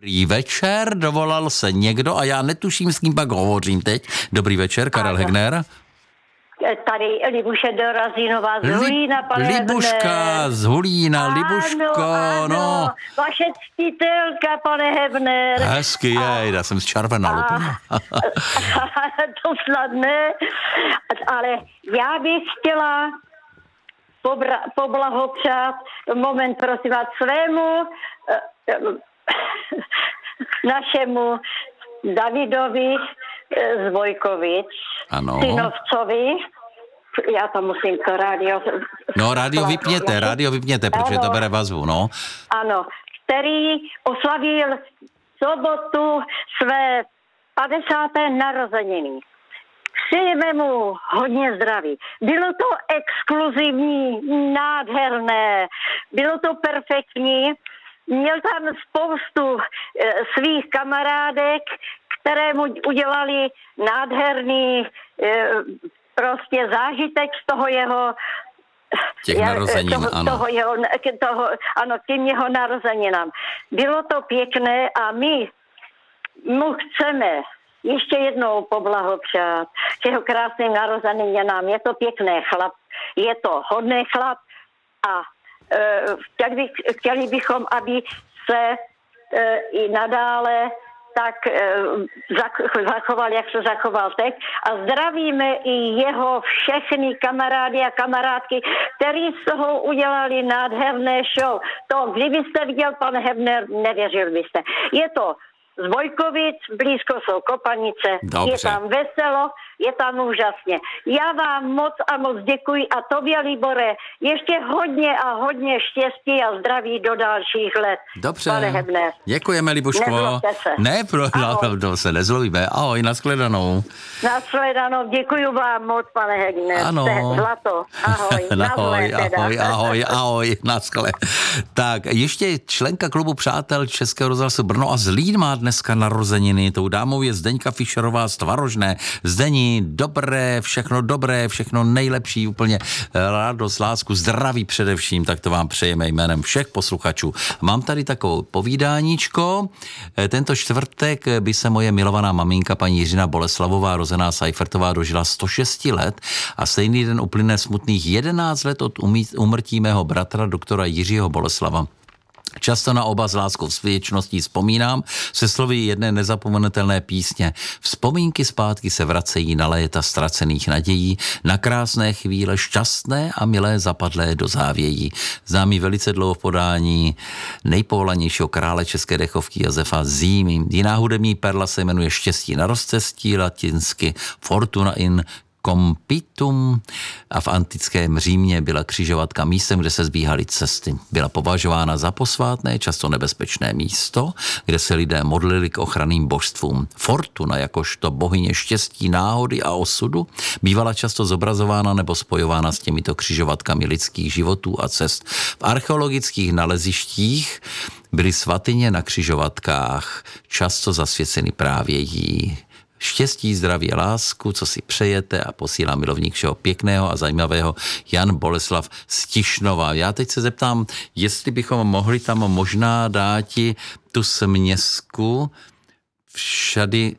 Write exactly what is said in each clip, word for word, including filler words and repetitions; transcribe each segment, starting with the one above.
Dobrý večer, dovolal se někdo a já netuším, s kým pak hovořím teď. Dobrý večer, Karel Hegner. Tady Libuše Dorazínová z Hulína, pane Libuška Hebner. z Hulína, Ano, Libuško, ano, no. Vaše ctitelka, pane Hebner. Hezky, jej, já jsem zčervenal úplně. To snad ne, ale já bych chtěla pobra, poblahopřát, moment prosím vás, svému našemu Davidovi z Vojkovic, Ano. synovcovi. Já to musím to rádio... No, rádio vypněte, rádio vypněte, protože to bere vazbu, no. Ano, který oslavil sobotu své padesáté narozeniny. Přejeme mu hodně zdraví. Bylo to exkluzivní, nádherné, bylo to perfektní. Měl tam spoustu e, svých kamarádek, které mu udělali nádherný e, prostě zážitek z toho jeho... Těch narozenin, toho, ano. Toho jeho, toho, ano, k těm jeho narozeninám. Bylo to pěkné a my mu chceme ještě jednou poblahopřát k jeho krásným narozeninám. Je to pěkný chlap, je to hodný chlap a uh, chtěli, bych, chtěli bychom, aby se uh, i nadále tak uh, zachoval, jak se zachoval teď. A zdravíme i jeho všechny kamarády a kamarádky, který z toho udělali nádherné show. To, kdybyste viděl, pan Hebner, nevěřil byste. Je to z Vojkovic, blízko jsou Kopanice. Dobře. Je tam veselo, je tam úžasně. Já vám moc a moc děkuji a tobě, Libore, ještě hodně a hodně štěstí a zdraví do dalších let. Dobře. Pane Hebner. Děkujeme, Libuško. Nezlobte se. Ne, pro, no, to se nezlobíme. Ahoj, nashledanou. Nashledanou, děkuji vám moc, pane Hebner. Ano. Jste zlato. Ahoj. Ahoj, Nazle teda. ahoj, ahoj, ahoj, naschle. Tak, ještě členka klubu Přátel Českého rozhlasu Brno a Zlín má dneska narozeniny. Tou dámou je Zdeňka Fischerová z Tvarožné. Zdení, dobré, všechno dobré, všechno nejlepší, úplně radost, lásku, zdraví především, tak to vám přejeme jménem všech posluchačů. Mám tady takovou povídáníčko. Tento čtvrtek by se moje milovaná maminka, paní Jiřina Boleslavová, rozená Seifertová, dožila sto šest let a stejný den uplyne smutných jedenáct let od úmrtí mého bratra, doktora Jiřího Boleslava. Často na oba s láskou s věčností vzpomínám se slovy jedné nezapomenutelné písně. Vzpomínky zpátky se vracejí na léta ztracených nadějí, na krásné chvíle šťastné a milé zapadlé do závějí. Známý velice dlouho v podání nejpovolanějšího krále české dechovky Josefa Zímy. Jiná hudební perla se jmenuje Štěstí na rozcestí, latinsky Fortuna in Compitum a v antickém Římě byla křižovatka místem, kde se zbíhaly cesty. Byla považována za posvátné, často nebezpečné místo, kde se lidé modlili k ochranným božstvům. Fortuna, jakožto bohyně štěstí, náhody a osudu, bývala často zobrazována nebo spojována s těmito křižovatkami lidských životů a cest. V archeologických nalezištích byly svatyně na křižovatkách, často zasvěceny právě jí. Štěstí, zdraví a lásku, co si přejete, a posílá milovník všeho pěkného a zajímavého Jan Boleslav z Tišnova. Já teď se zeptám, jestli bychom mohli tam možná dáti tu směsku všady,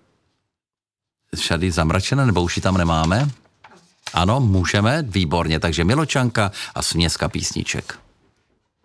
všady zamračené, nebo už ji tam nemáme? Ano, můžeme, výborně, takže Miločanka a směska písniček.